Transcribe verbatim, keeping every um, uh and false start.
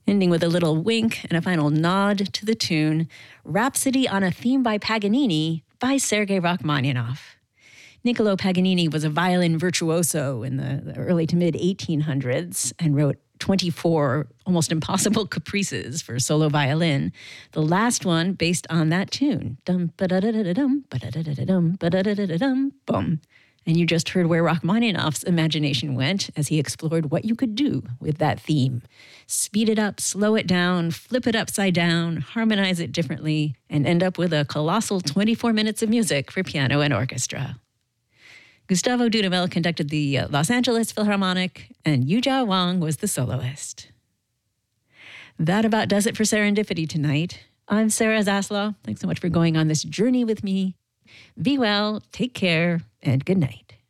ending with a little wink and a final nod to the tune, Rhapsody on a Theme by Paganini by Sergei Rachmaninoff. Niccolo Paganini was a violin virtuoso in the, the early to mid eighteen hundreds and wrote twenty-four almost impossible caprices for solo violin. The last one based on that tune. Dum ba da da da dum ba da da da dum ba da da da dum bum. And you just heard where Rachmaninoff's imagination went as he explored what you could do with that theme. Speed it up, slow it down, flip it upside down, harmonize it differently, and end up with a colossal twenty-four minutes of music for piano and orchestra. Gustavo Dudamel conducted the uh, Los Angeles Philharmonic, and Yujia Wang was the soloist. That about does it for Serendipity tonight. I'm Sarah Zaslow. Thanks so much for going on this journey with me. Be well, take care, and good night.